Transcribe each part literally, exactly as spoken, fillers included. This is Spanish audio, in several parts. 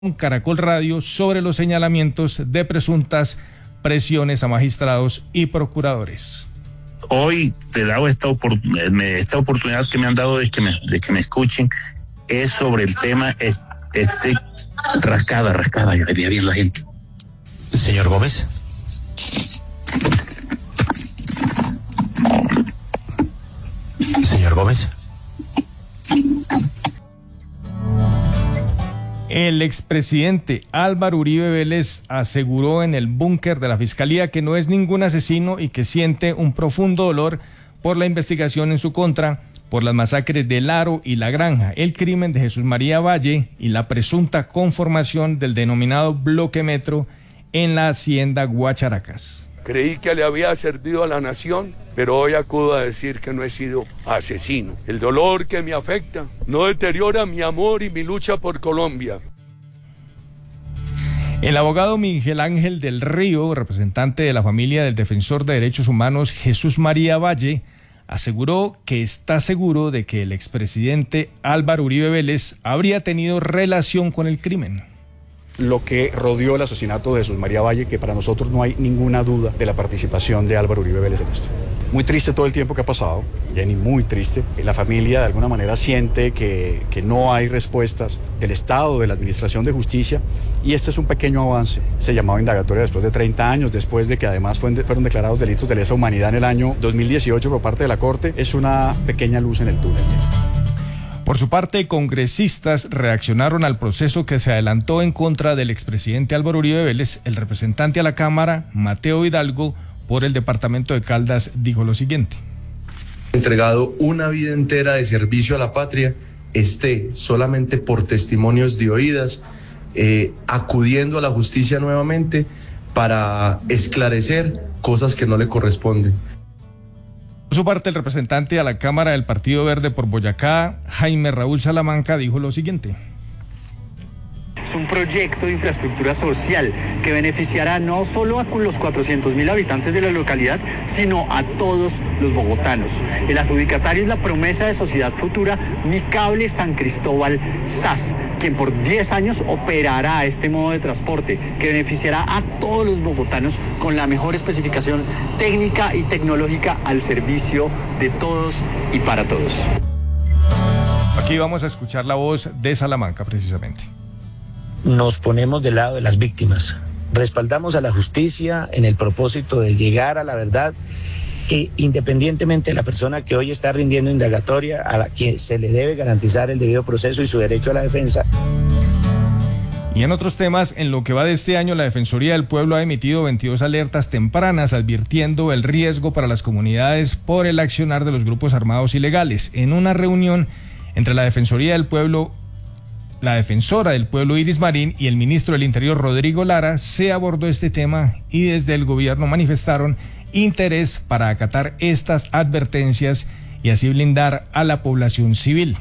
Caracol Radio sobre los señalamientos de presuntas presiones a magistrados y procuradores. Hoy te he dado esta, opor esta oportunidad que me han dado de que me, de que me escuchen, es sobre el tema este, este rascada, rascada, yo le vi bien la gente. Señor Gómez. Señor Gómez. El expresidente Álvaro Uribe Vélez aseguró en el búnker de la Fiscalía que no es ningún asesino y que siente un profundo dolor por la investigación en su contra por las masacres de Laro y La Granja, el crimen de Jesús María Valle y la presunta conformación del denominado Bloque Metro en la hacienda Guacharacas. Creí que le había servido a la nación, pero hoy acudo a decir que no he sido asesino. El dolor que me afecta no deteriora mi amor y mi lucha por Colombia. El abogado Miguel Ángel del Río, representante de la familia del defensor de derechos humanos Jesús María Valle, aseguró que está seguro de que el expresidente Álvaro Uribe Vélez habría tenido relación con el crimen. Lo que rodeó el asesinato de Jesús María Valle, que para nosotros no hay ninguna duda de la participación de Álvaro Uribe Vélez en esto. Muy triste todo el tiempo que ha pasado, Jenny, muy triste. La familia de alguna manera siente que, que no hay respuestas del Estado, de la Administración de Justicia, y este es un pequeño avance. Se llamaba indagatoria después de treinta años, después de que además fueron declarados delitos de lesa humanidad en el año dos mil dieciocho por parte de la Corte. Es una pequeña luz en el túnel. Por su parte, congresistas reaccionaron al proceso que se adelantó en contra del expresidente Álvaro Uribe Vélez. El representante a la Cámara, Mateo Hidalgo, por el departamento de Caldas, dijo lo siguiente. Entregado una vida entera de servicio a la patria, esté solamente por testimonios de oídas, eh, acudiendo a la justicia nuevamente para esclarecer cosas que no le corresponden. Por su parte, el representante a la Cámara del Partido Verde por Boyacá, Jaime Raúl Salamanca, dijo lo siguiente. Es un proyecto de infraestructura social que beneficiará no solo a los cuatrocientos mil habitantes de la localidad, sino a todos los bogotanos. El adjudicatario es la promesa de Sociedad Futura Mi Cable San Cristóbal S A S, quien por diez años operará este modo de transporte que beneficiará a todos los bogotanos con la mejor especificación técnica y tecnológica al servicio de todos y para todos. Aquí vamos a escuchar la voz de Salamanca precisamente. Nos ponemos del lado de las víctimas, respaldamos a la justicia en el propósito de llegar a la verdad, que independientemente de la persona que hoy está rindiendo indagatoria, a la que se le debe garantizar el debido proceso y su derecho a la defensa. Y en otros temas, en lo que va de este año, la Defensoría del Pueblo ha emitido veintidós alertas tempranas advirtiendo el riesgo para las comunidades por el accionar de los grupos armados ilegales. En una reunión entre la Defensoría del Pueblo, la defensora del pueblo Iris Marín y el ministro del Interior Rodrigo Lara, se abordó este tema y desde el gobierno manifestaron interés para acatar estas advertencias y así blindar a la población civil.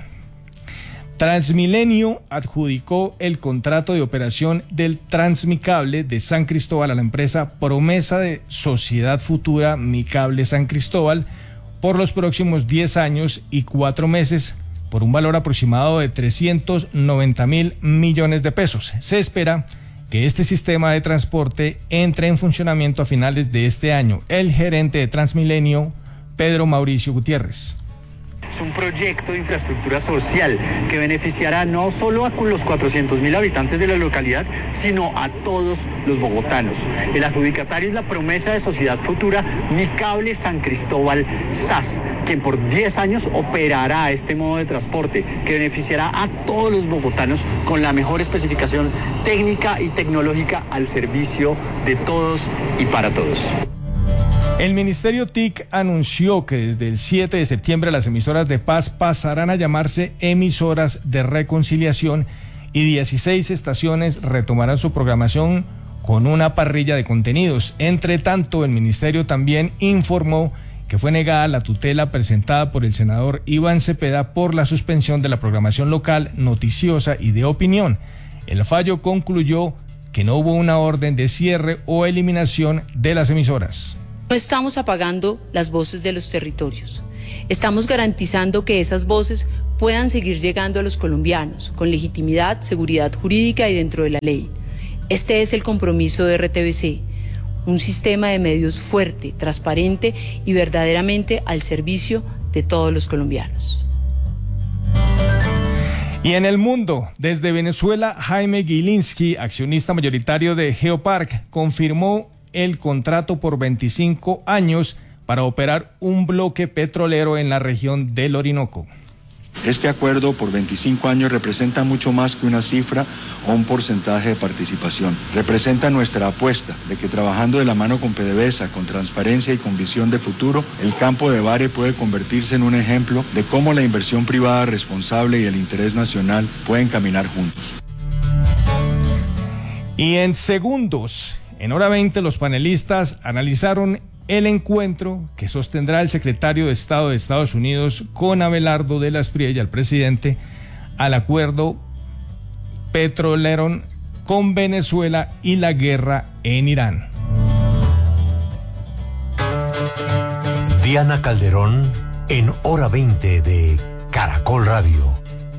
Transmilenio adjudicó el contrato de operación del Transmicable de San Cristóbal a la empresa Promesa de Sociedad Futura Mi Cable San Cristóbal por los próximos diez años y cuatro meses, por un valor aproximado de trescientos noventa mil millones de pesos. Se espera que este sistema de transporte entre en funcionamiento a finales de este año. El gerente de Transmilenio, Pedro Mauricio Gutiérrez. Es un proyecto de infraestructura social que beneficiará no solo a los cuatrocientos mil habitantes de la localidad, sino a todos los bogotanos. El adjudicatario es la promesa de Sociedad Futura Mi Cable San Cristóbal S A S, quien por diez años operará este modo de transporte que beneficiará a todos los bogotanos con la mejor especificación técnica y tecnológica al servicio de todos y para todos. El Ministerio T I C anunció que desde el siete de septiembre las emisoras de paz pasarán a llamarse emisoras de reconciliación y dieciséis estaciones retomarán su programación con una parrilla de contenidos. Entre tanto, el Ministerio también informó que fue negada la tutela presentada por el senador Iván Cepeda por la suspensión de la programación local, noticiosa y de opinión. El fallo concluyó que no hubo una orden de cierre o eliminación de las emisoras. No estamos apagando las voces de los territorios. Estamos garantizando que esas voces puedan seguir llegando a los colombianos con legitimidad, seguridad jurídica y dentro de la ley. Este es el compromiso de R T V C, un sistema de medios fuerte, transparente y verdaderamente al servicio de todos los colombianos. Y en el mundo, desde Venezuela, Jaime Gilinski, accionista mayoritario de Geopark, confirmó el contrato por veinticinco años para operar un bloque petrolero en la región del Orinoco. Este acuerdo por veinticinco años representa mucho más que una cifra o un porcentaje de participación. Representa nuestra apuesta de que trabajando de la mano con PDVSA, con transparencia y con visión de futuro, el campo de Vare puede convertirse en un ejemplo de cómo la inversión privada responsable y el interés nacional pueden caminar juntos. Y en segundos, en hora veinte, los panelistas analizaron el encuentro que sostendrá el secretario de Estado de Estados Unidos con Abelardo de la Espriella, el presidente, al acuerdo petrolero con Venezuela y la guerra en Irán. Diana Calderón en hora veinte de Caracol Radio.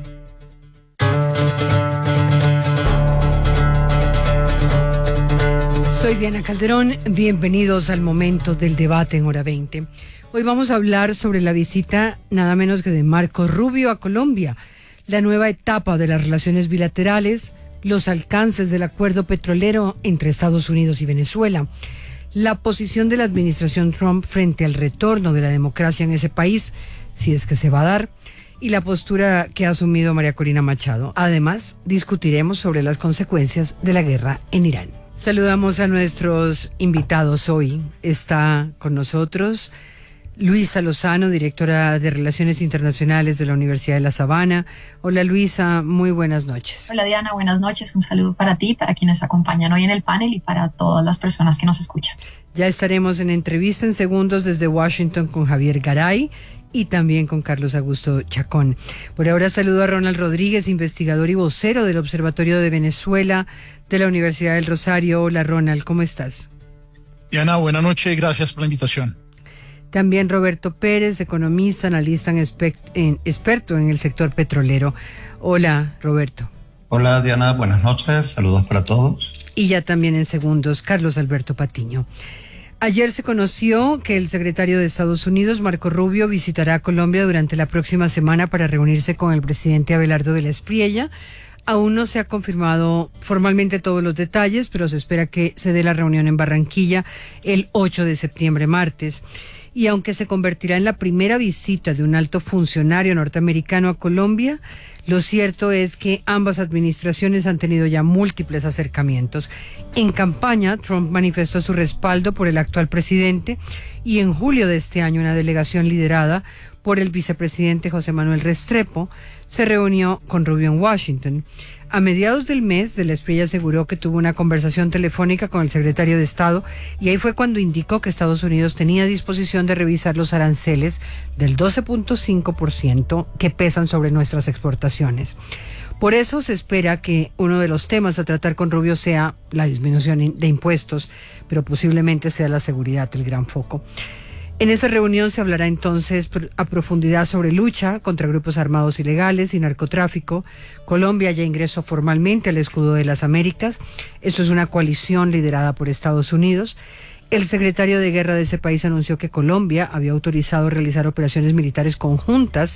Soy Diana Calderón, bienvenidos al momento del debate en hora veinte. Hoy vamos a hablar sobre la visita nada menos que de Marco Rubio a Colombia, la nueva etapa de las relaciones bilaterales, los alcances del acuerdo petrolero entre Estados Unidos y Venezuela, la posición de la administración Trump frente al retorno de la democracia en ese país, si es que se va a dar, y la postura que ha asumido María Corina Machado. Además, discutiremos sobre las consecuencias de la guerra en Irán. Saludamos a nuestros invitados hoy. Está con nosotros Luisa Lozano, directora de Relaciones Internacionales de la Universidad de La Sabana. Hola Luisa, muy buenas noches. Hola Diana, buenas noches. Un saludo para ti, para quienes acompañan hoy en el panel y para todas las personas que nos escuchan. Ya estaremos en entrevista en segundos desde Washington con Javier Garay y también con Carlos Augusto Chacón. Por ahora saludo a Ronald Rodríguez, investigador y vocero del Observatorio de Venezuela de la Universidad del Rosario. Hola Ronald, ¿cómo estás? Diana, buenas noches, gracias por la invitación. También Roberto Pérez, economista, analista en expect, en, experto en el sector petrolero. Hola Roberto. Hola Diana, buenas noches, saludos para todos. Y ya también en segundos, Carlos Alberto Patiño. Ayer se conoció que el secretario de Estados Unidos, Marco Rubio, visitará Colombia durante la próxima semana para reunirse con el presidente Abelardo de la Espriella. Aún no se ha confirmado formalmente todos los detalles, pero se espera que se dé la reunión en Barranquilla el ocho de septiembre, martes. Y aunque se convertirá en la primera visita de un alto funcionario norteamericano a Colombia, lo cierto es que ambas administraciones han tenido ya múltiples acercamientos. En campaña, Trump manifestó su respaldo por el actual presidente y en julio de este año una delegación liderada por el vicepresidente José Manuel Restrepo se reunió con Rubio en Washington. A mediados del mes, de la Espriella aseguró que tuvo una conversación telefónica con el secretario de Estado y ahí fue cuando indicó que Estados Unidos tenía disposición de revisar los aranceles del doce punto cinco por ciento que pesan sobre nuestras exportaciones. Por eso se espera que uno de los temas a tratar con Rubio sea la disminución de impuestos, pero posiblemente sea la seguridad el gran foco. En esa reunión se hablará entonces a profundidad sobre lucha contra grupos armados ilegales y narcotráfico. Colombia ya ingresó formalmente al Escudo de las Américas. Esto es una coalición liderada por Estados Unidos. El secretario de Guerra de ese país anunció que Colombia había autorizado realizar operaciones militares conjuntas,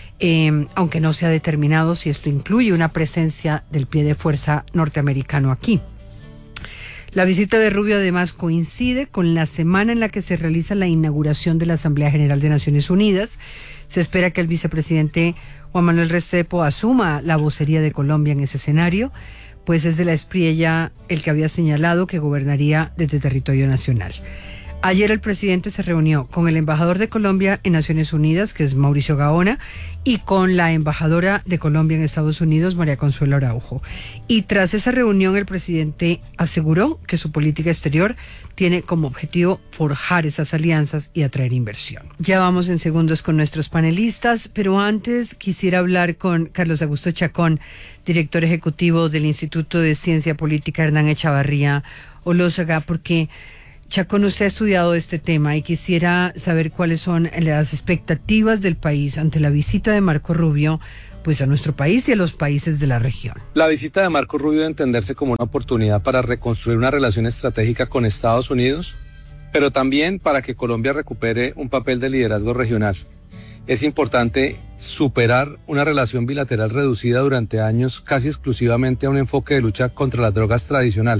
eh, aunque no se ha determinado si esto incluye una presencia del pie de fuerza norteamericano aquí. La visita de Rubio además coincide con la semana en la que se realiza la inauguración de la Asamblea General de Naciones Unidas. Se espera que el vicepresidente Juan Manuel Restrepo asuma la vocería de Colombia en ese escenario, pues es de la Espriella el que había señalado que gobernaría desde territorio nacional. Ayer el presidente se reunió con el embajador de Colombia en Naciones Unidas, que es Mauricio Gaona, y con la embajadora de Colombia en Estados Unidos, María Consuelo Araujo. Y tras esa reunión, el presidente aseguró que su política exterior tiene como objetivo forjar esas alianzas y atraer inversión. Ya vamos en segundos con nuestros panelistas, pero antes quisiera hablar con Carlos Augusto Chacón, director ejecutivo del Instituto de Ciencia Política Hernán Echavarría Olózaga, porque Chacón, usted ha estudiado este tema y quisiera saber cuáles son las expectativas del país ante la visita de Marco Rubio pues a nuestro país y a los países de la región. La visita de Marco Rubio debe entenderse como una oportunidad para reconstruir una relación estratégica con Estados Unidos, pero también para que Colombia recupere un papel de liderazgo regional. Es importante superar una relación bilateral reducida durante años casi exclusivamente a un enfoque de lucha contra las drogas tradicional.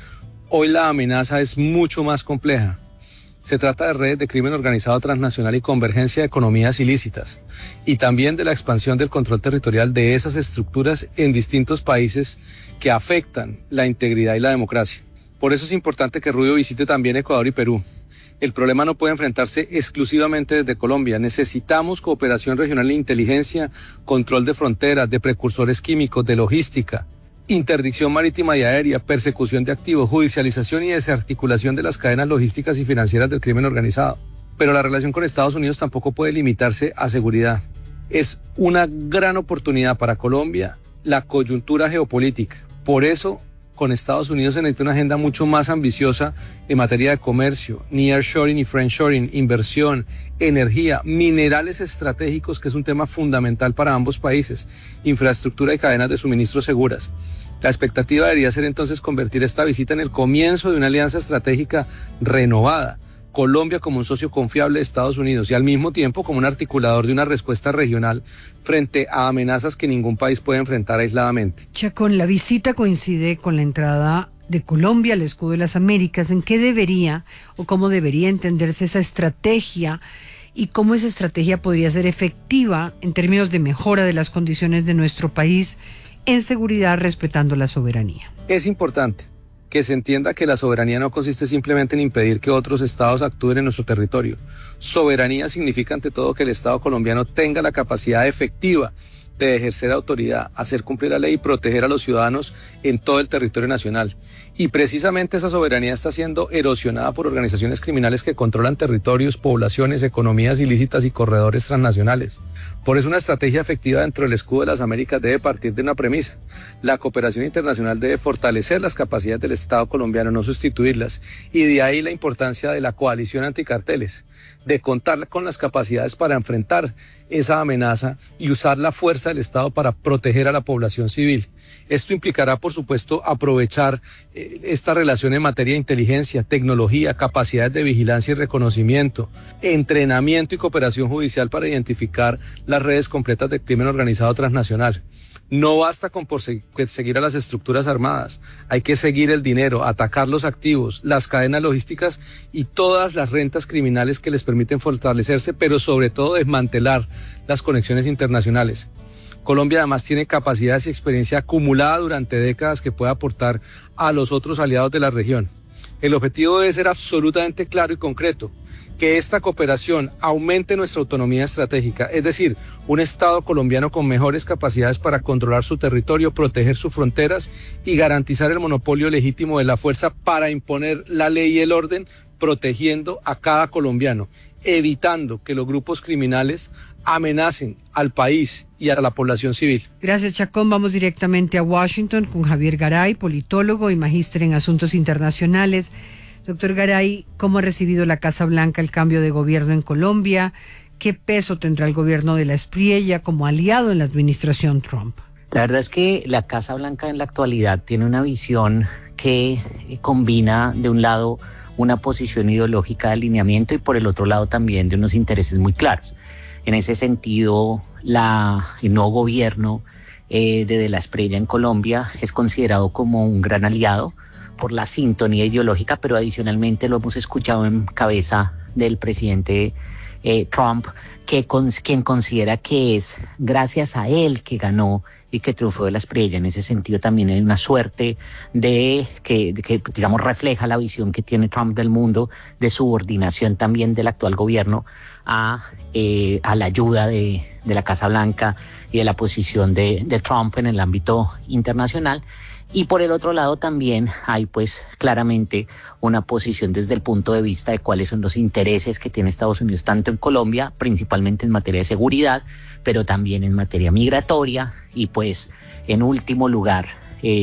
Hoy la amenaza es mucho más compleja. Se trata de redes de crimen organizado transnacional y convergencia de economías ilícitas, y también de la expansión del control territorial de esas estructuras en distintos países que afectan la integridad y la democracia. Por eso es importante que Rubio visite también Ecuador y Perú. El problema no puede enfrentarse exclusivamente desde Colombia. Necesitamos cooperación regional de inteligencia, control de fronteras, de precursores químicos, de logística, interdicción marítima y aérea, persecución de activos, judicialización y desarticulación de las cadenas logísticas y financieras del crimen organizado. Pero la relación con Estados Unidos tampoco puede limitarse a seguridad. Es una gran oportunidad para Colombia la coyuntura geopolítica. Por eso, con Estados Unidos se necesita una agenda mucho más ambiciosa en materia de comercio, nearshoring y friendshoring, inversión, energía, minerales estratégicos, que es un tema fundamental para ambos países, infraestructura y cadenas de suministro seguras. La expectativa debería ser entonces convertir esta visita en el comienzo de una alianza estratégica renovada, Colombia como un socio confiable de Estados Unidos y al mismo tiempo como un articulador de una respuesta regional frente a amenazas que ningún país puede enfrentar aisladamente. Chacón, la visita coincide con la entrada de Colombia al Escudo de las Américas. ¿En qué debería o cómo debería entenderse esa estrategia y cómo esa estrategia podría ser efectiva en términos de mejora de las condiciones de nuestro país en seguridad, respetando la soberanía? Es importante que se entienda que la soberanía no consiste simplemente en impedir que otros estados actúen en nuestro territorio. Soberanía significa ante todo que el Estado colombiano tenga la capacidad efectiva de ejercer autoridad, hacer cumplir la ley y proteger a los ciudadanos en todo el territorio nacional. Y precisamente esa soberanía está siendo erosionada por organizaciones criminales que controlan territorios, poblaciones, economías ilícitas y corredores transnacionales. Por eso una estrategia efectiva dentro del Escudo de las Américas debe partir de una premisa. La cooperación internacional debe fortalecer las capacidades del Estado colombiano, no sustituirlas. Y de ahí la importancia de la coalición anticarteles, de contar con las capacidades para enfrentar esa amenaza y usar la fuerza del Estado para proteger a la población civil. Esto implicará, por supuesto, aprovechar eh, esta relación en materia de inteligencia, tecnología, capacidades de vigilancia y reconocimiento, entrenamiento y cooperación judicial para identificar las redes completas de crimen organizado transnacional. No basta con perseguir a las estructuras armadas, hay que seguir el dinero, atacar los activos, las cadenas logísticas y todas las rentas criminales que les permiten fortalecerse, pero sobre todo desmantelar las conexiones internacionales. Colombia además tiene capacidades y experiencia acumulada durante décadas que puede aportar a los otros aliados de la región. El objetivo debe ser absolutamente claro y concreto: que esta cooperación aumente nuestra autonomía estratégica, es decir, un Estado colombiano con mejores capacidades para controlar su territorio, proteger sus fronteras y garantizar el monopolio legítimo de la fuerza para imponer la ley y el orden, protegiendo a cada colombiano, evitando que los grupos criminales amenacen al país y a la población civil. Gracias, Chacón. Vamos directamente a Washington con Javier Garay, politólogo y magíster en asuntos internacionales. Doctor Garay, ¿cómo ha recibido la Casa Blanca el cambio de gobierno en Colombia? ¿Qué peso tendrá el gobierno de la Espriella como aliado en la administración Trump? La verdad es que la Casa Blanca en la actualidad tiene una visión que combina de un lado una posición ideológica de alineamiento y por el otro lado también de unos intereses muy claros. En ese sentido, la, el nuevo gobierno eh, de De la Espriella en Colombia es considerado como un gran aliado por la sintonía ideológica, pero adicionalmente lo hemos escuchado en cabeza del presidente eh, Trump, que con, quien considera que es gracias a él que ganó y que triunfó De la Espriella. En ese sentido también hay una suerte de que, de que, digamos, refleja la visión que tiene Trump del mundo, de subordinación también del actual gobierno a, eh, a la ayuda de, de la Casa Blanca y de la posición de, de Trump en el ámbito internacional. Y por el otro lado también hay pues claramente una posición desde el punto de vista de cuáles son los intereses que tiene Estados Unidos tanto en Colombia, principalmente en materia de seguridad, pero también en materia migratoria y pues en último lugar eh,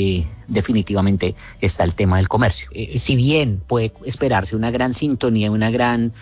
definitivamente está el tema del comercio. Eh, si bien puede esperarse una gran sintonía, una gran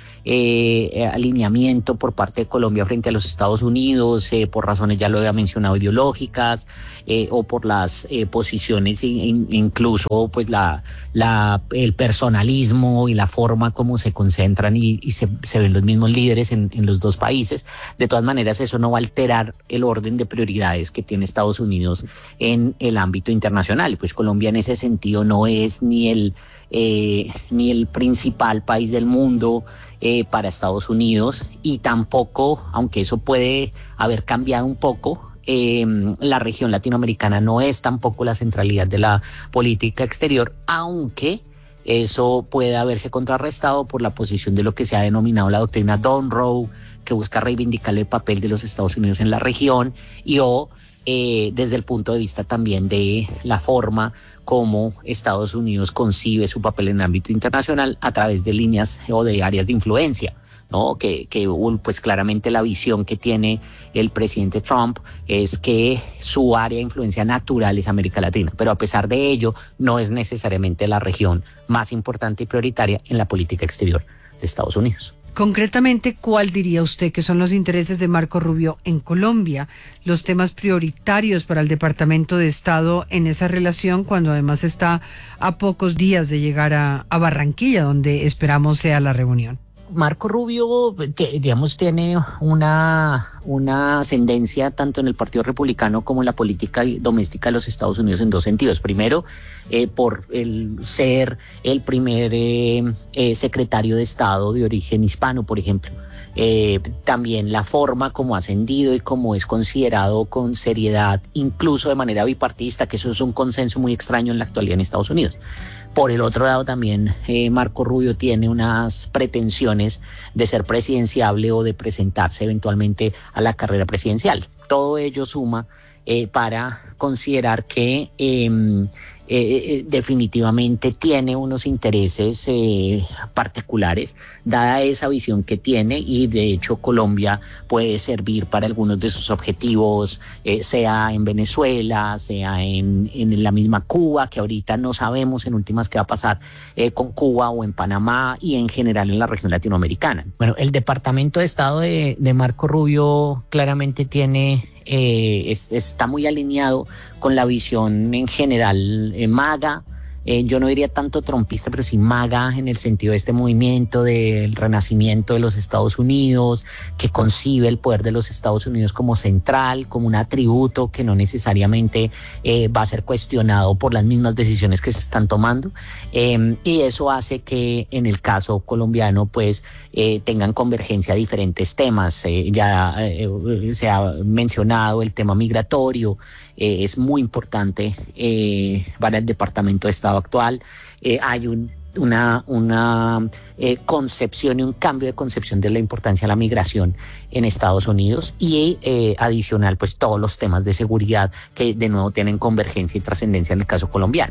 eh, alineamiento por parte de Colombia frente a los Estados Unidos, eh, por razones, ya lo había mencionado, ideológicas, eh, o por las eh, posiciones, in, incluso pues la, la, el personalismo y la forma como se concentran y, y se, se ven los mismos líderes en, en los dos países. De todas maneras, eso no va a alterar el orden de prioridades que tiene Estados Unidos en el ámbito internacional. Pues Colombia en ese sentido no es ni el, eh, ni el principal país del mundo eh, para Estados Unidos, y tampoco, aunque eso puede haber cambiado un poco, Eh, la región latinoamericana no es tampoco la centralidad de la política exterior, aunque eso puede haberse contrarrestado por la posición de lo que se ha denominado la doctrina Monroe, que busca reivindicar el papel de los Estados Unidos en la región, y o eh, desde el punto de vista también de la forma como Estados Unidos concibe su papel en el ámbito internacional a través de líneas o de áreas de influencia, ¿no? Que, que pues claramente la visión que tiene el presidente Trump es que su área de influencia natural es América Latina, pero a pesar de ello no es necesariamente la región más importante y prioritaria en la política exterior de Estados Unidos. Concretamente, ¿cuál diría usted que son los intereses de Marco Rubio en Colombia, los temas prioritarios para el Departamento de Estado en esa relación, cuando además está a pocos días de llegar a, a Barranquilla, donde esperamos sea la reunión? Marco Rubio, que, digamos, tiene una, una ascendencia tanto en el Partido Republicano como en la política doméstica de los Estados Unidos en dos sentidos. Primero, eh, por el ser el primer eh, eh, secretario de Estado de origen hispano, por ejemplo. Eh, también la forma como ha ascendido y como es considerado con seriedad, incluso de manera bipartidista, que eso es un consenso muy extraño en la actualidad en Estados Unidos. Por el otro lado también eh, Marco Rubio tiene unas pretensiones de ser presidenciable o de presentarse eventualmente a la carrera presidencial. Todo ello suma eh, para considerar que eh, eh, definitivamente tiene unos intereses eh, particulares, dada esa visión que tiene, y de hecho Colombia puede servir para algunos de sus objetivos, eh, sea en Venezuela, sea en, en la misma Cuba, que ahorita no sabemos en últimas qué va a pasar eh, con Cuba, o en Panamá, y en general en la región latinoamericana. Bueno, el Departamento de Estado de, de Marco Rubio claramente tiene... Eh, es, está muy alineado con la visión en general eh, MAGA. Eh, yo no diría tanto trumpista, pero sí MAGA, en el sentido de este movimiento del renacimiento de los Estados Unidos, que concibe el poder de los Estados Unidos como central, como un atributo que no necesariamente eh, va a ser cuestionado por las mismas decisiones que se están tomando. Eh, y eso hace que en el caso colombiano pues eh, tengan convergencia diferentes temas. Eh, ya eh, se ha mencionado el tema migratorio. Eh, es muy importante eh, para el Departamento de Estado actual. Eh, hay un, una, una eh, concepción y un cambio de concepción de la importancia de la migración en Estados Unidos, y eh, adicional pues todos los temas de seguridad que de nuevo tienen convergencia y trascendencia en el caso colombiano.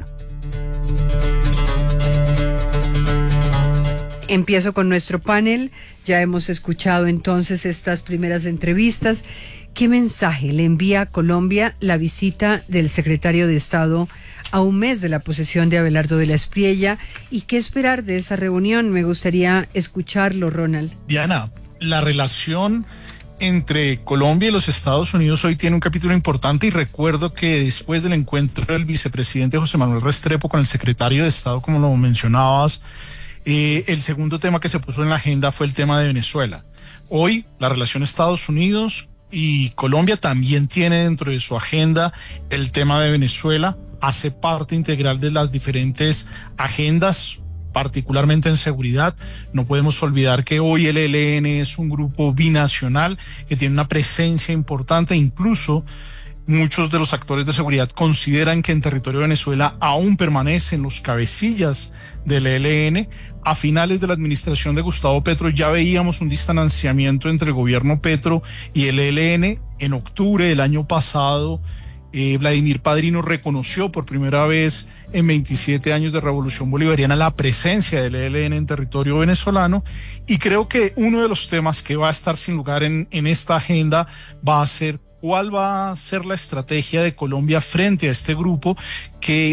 Empiezo con nuestro panel. Ya hemos escuchado entonces estas primeras entrevistas. ¿Qué mensaje le envía a Colombia la visita del secretario de Estado a un mes de la posesión de Abelardo de la Espriella? ¿Y qué esperar de esa reunión? Me gustaría escucharlo, Ronald. Diana, la relación entre Colombia y los Estados Unidos hoy tiene un capítulo importante, y recuerdo que después del encuentro del vicepresidente José Manuel Restrepo con el secretario de Estado, como lo mencionabas, eh, el segundo tema que se puso en la agenda fue el tema de Venezuela. Hoy la relación Estados Unidos y Colombia también tiene dentro de su agenda el tema de Venezuela, hace parte integral de las diferentes agendas, particularmente en seguridad. No podemos olvidar que hoy el E L N es un grupo binacional que tiene una presencia importante. Incluso muchos de los actores de seguridad consideran que en territorio de Venezuela aún permanecen los cabecillas del E L N. A finales de la administración de Gustavo Petro ya veíamos un distanciamiento entre el gobierno Petro y el E L N. En octubre del año pasado, eh, Vladimir Padrino reconoció por primera vez en veintisiete años de Revolución Bolivariana la presencia del E L N en territorio venezolano, y creo que uno de los temas que va a estar sin lugar en, en esta agenda va a ser cuál va a ser la estrategia de Colombia frente a este grupo que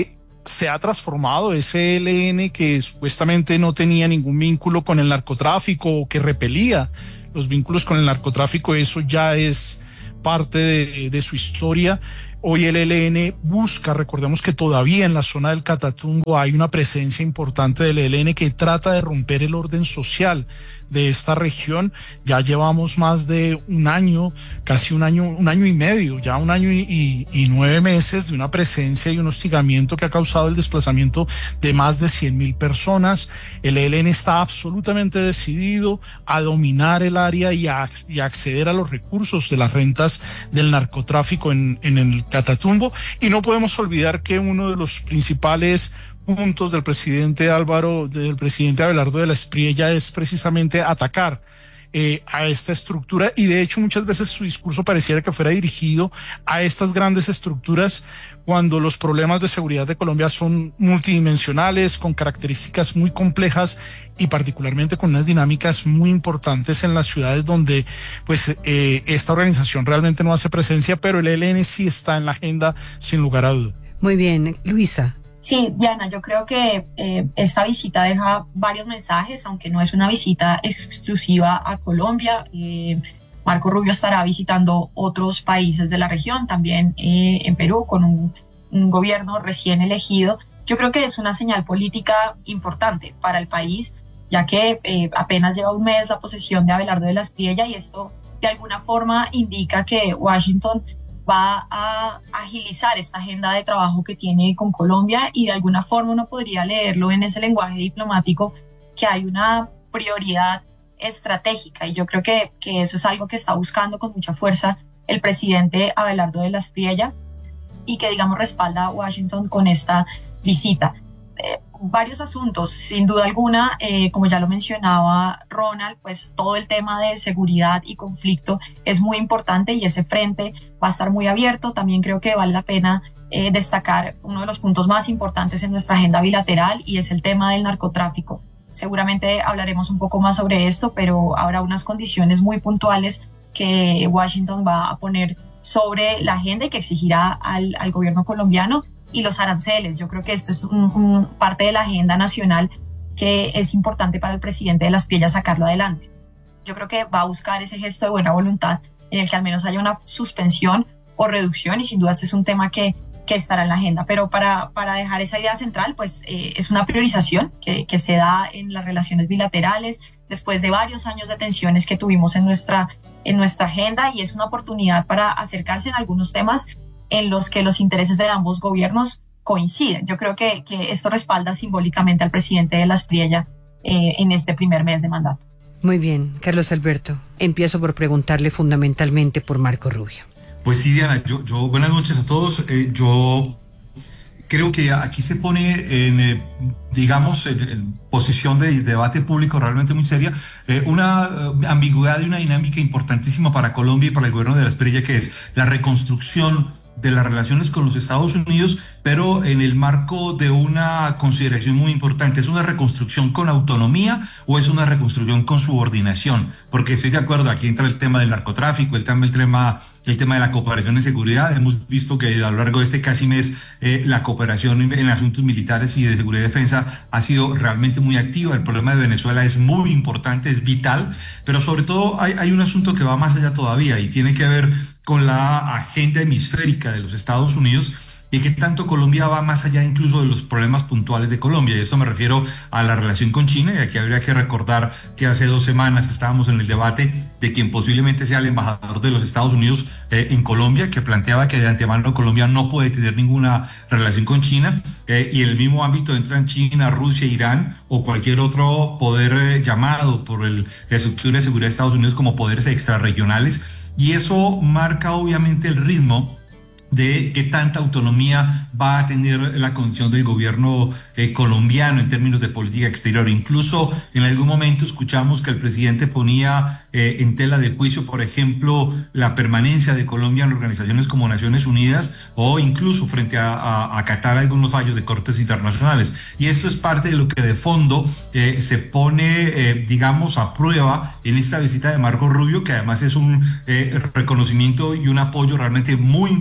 se ha transformado. Ese E L N que supuestamente no tenía ningún vínculo con el narcotráfico o que repelía los vínculos con el narcotráfico, eso ya es parte de, de su historia. Hoy el E L N busca, recordemos que todavía en la zona del Catatumbo hay una presencia importante del E L N que trata de romper el orden social de esta región. Ya llevamos más de un año, casi un año, un año y medio, ya un año y, y, y nueve meses de una presencia y un hostigamiento que ha causado el desplazamiento de más de cien mil personas. El E L N está absolutamente decidido a dominar el área y a, y a acceder a los recursos de las rentas del narcotráfico en, en el Catatumbo. Y no podemos olvidar que uno de los principales puntos del presidente Álvaro, del presidente Abelardo de la Espriella es precisamente atacar eh, a esta estructura, y de hecho muchas veces su discurso pareciera que fuera dirigido a estas grandes estructuras cuando los problemas de seguridad de Colombia son multidimensionales, con características muy complejas y particularmente con unas dinámicas muy importantes en las ciudades donde pues eh, esta organización realmente no hace presencia, pero el E L N sí está en la agenda sin lugar a duda. Muy bien, Luisa. Sí, Diana, yo creo que eh, esta visita deja varios mensajes, aunque no es una visita exclusiva a Colombia. Eh, Marco Rubio estará visitando otros países de la región, también eh, en Perú, con un, un gobierno recién elegido. Yo creo que es una señal política importante para el país, ya que eh, apenas lleva un mes la posesión de Abelardo de la Espriella, y esto de alguna forma indica que Washington va a agilizar esta agenda de trabajo que tiene con Colombia, y de alguna forma uno podría leerlo en ese lenguaje diplomático que hay una prioridad estratégica, y yo creo que, que eso es algo que está buscando con mucha fuerza el presidente Abelardo de la Espriella, y que digamos respalda a Washington con esta visita. Eh, varios asuntos, sin duda alguna, eh, como ya lo mencionaba Ronald, pues todo el tema de seguridad y conflicto es muy importante, y ese frente va a estar muy abierto. También creo que vale la pena eh, destacar uno de los puntos más importantes en nuestra agenda bilateral, y es el tema del narcotráfico. Seguramente hablaremos un poco más sobre esto, pero habrá unas condiciones muy puntuales que Washington va a poner sobre la agenda y que exigirá al, al gobierno colombiano. Y los aranceles, yo creo que esto es un, un parte de la agenda nacional que es importante para el presidente de la Espriella sacarlo adelante. Yo creo que va a buscar ese gesto de buena voluntad en el que al menos haya una suspensión o reducción, y sin duda este es un tema que, que estará en la agenda. Pero para, para dejar esa idea central, pues eh, es una priorización que, que se da en las relaciones bilaterales después de varios años de tensiones que tuvimos en nuestra, en nuestra agenda, y es una oportunidad para acercarse en algunos temas en los que los intereses de ambos gobiernos coinciden. Yo creo que, que esto respalda simbólicamente al presidente de la Espriella eh, en este primer mes de mandato. Muy bien, Carlos Alberto. Empiezo por preguntarle fundamentalmente por Marco Rubio. Pues sí, Diana, yo, yo buenas noches a todos. Eh, yo creo que aquí se pone en, eh, digamos, en, en posición de debate público realmente muy seria, eh, una uh, ambigüedad y una dinámica importantísima para Colombia y para el gobierno de la Espriella, que es la reconstrucción de las relaciones con los Estados Unidos, pero en el marco de una consideración muy importante: ¿es una reconstrucción con autonomía o es una reconstrucción con subordinación? Porque estoy de acuerdo, aquí entra el tema del narcotráfico, el tema, el tema, el tema de la cooperación en seguridad. Hemos visto que a lo largo de este casi mes eh, la cooperación en, en asuntos militares y de seguridad y defensa ha sido realmente muy activa. El problema de Venezuela es muy importante, es vital, pero sobre todo hay, hay un asunto que va más allá todavía y tiene que ver con la agenda hemisférica de los Estados Unidos, y que tanto Colombia va más allá incluso de los problemas puntuales de Colombia. Y eso me refiero a la relación con China, y aquí habría que recordar que hace dos semanas estábamos en el debate de quien posiblemente sea el embajador de los Estados Unidos eh, en Colombia, que planteaba que de antemano Colombia no puede tener ninguna relación con China, eh, y en el mismo ámbito entran China, Rusia, Irán o cualquier otro poder eh, llamado por el, la estructura de seguridad de Estados Unidos como poderes extrarregionales. Y eso marca obviamente el ritmo de qué tanta autonomía va a tener la condición del gobierno eh, colombiano en términos de política exterior. Incluso en algún momento escuchamos que el presidente ponía eh, en tela de juicio, por ejemplo, la permanencia de Colombia en organizaciones como Naciones Unidas, o incluso frente a, a, a acatar algunos fallos de cortes internacionales. Y esto es parte de lo que de fondo eh, se pone, eh, digamos, a prueba en esta visita de Marco Rubio, que además es un eh, reconocimiento y un apoyo realmente muy importante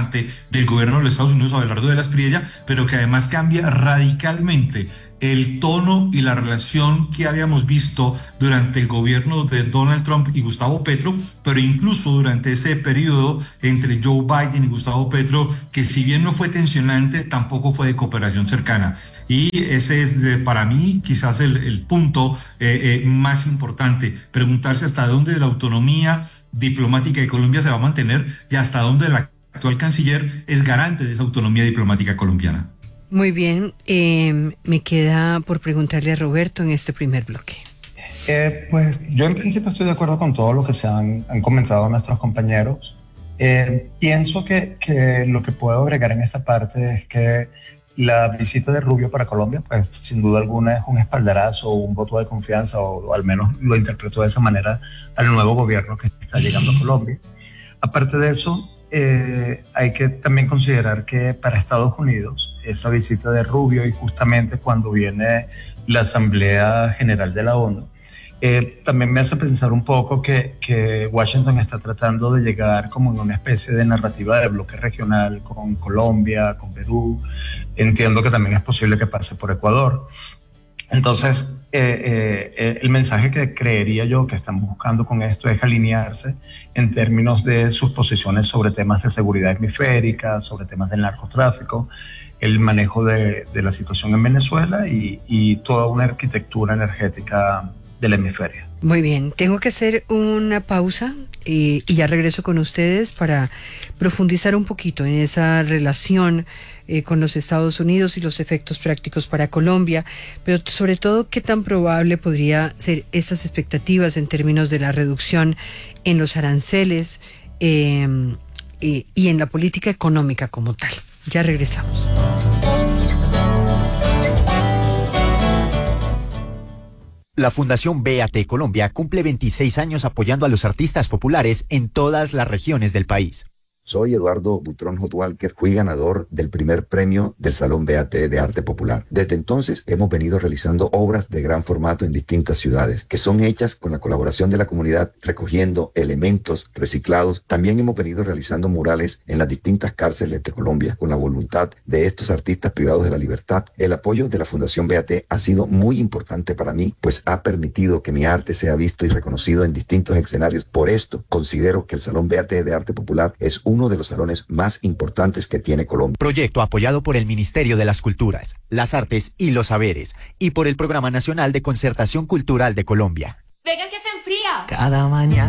importante del gobierno de los Estados Unidos, Abelardo de la Espriella, pero que además cambia radicalmente el tono y la relación que habíamos visto durante el gobierno de Donald Trump y Gustavo Petro, pero incluso durante ese periodo entre Joe Biden y Gustavo Petro, que si bien no fue tensionante, tampoco fue de cooperación cercana. Y ese es de, para mí quizás el, el punto eh, eh, más importante, preguntarse hasta dónde la autonomía diplomática de Colombia se va a mantener y hasta dónde la actual canciller es garante de esa autonomía diplomática colombiana. Muy bien, eh, me queda por preguntarle a Roberto en este primer bloque. Eh, pues yo en principio estoy de acuerdo con todo lo que se han, han comentado nuestros compañeros. Eh, pienso que, que lo que puedo agregar en esta parte es que la visita de Rubio para Colombia, pues sin duda alguna es un espaldarazo, un voto de confianza, o, o al menos lo interpreto de esa manera, al nuevo gobierno que está llegando a Colombia. Aparte de eso, eh, hay que también considerar que para Estados Unidos esa visita de Rubio, y justamente cuando viene la Asamblea General de la ONU, eh, también me hace pensar un poco que, que Washington está tratando de llegar como en una especie de narrativa de bloque regional con Colombia, con Perú. Entiendo que también es posible que pase por Ecuador. Entonces, eh, eh, el mensaje que creería yo que están buscando con esto es alinearse en términos de sus posiciones sobre temas de seguridad hemisférica, sobre temas del narcotráfico, el manejo de, de la situación en Venezuela y, y toda una arquitectura energética del hemisferio. Muy bien, tengo que hacer una pausa y, y ya regreso con ustedes para profundizar un poquito en esa relación eh, con los Estados Unidos y los efectos prácticos para Colombia, pero sobre todo qué tan probable podría ser esas expectativas en términos de la reducción en los aranceles eh, y, y en la política económica como tal. Ya regresamos. La Fundación B A T Colombia cumple veintiséis años apoyando a los artistas populares en todas las regiones del país. Soy Eduardo Butrón Hot Walker, fui ganador del primer premio del Salón B A T de Arte Popular. Desde entonces hemos venido realizando obras de gran formato en distintas ciudades, que son hechas con la colaboración de la comunidad, recogiendo elementos reciclados. También hemos venido realizando murales en las distintas cárceles de Colombia, con la voluntad de estos artistas privados de la libertad. El apoyo de la Fundación B A T ha sido muy importante para mí, pues ha permitido que mi arte sea visto y reconocido en distintos escenarios. Por esto, considero que el Salón B A T de Arte Popular es uno de los salones más importantes que tiene Colombia. Proyecto apoyado por el Ministerio de las Culturas, las Artes y los Saberes y por el Programa Nacional de Concertación Cultural de Colombia. Venga que se enfría. Cada mañana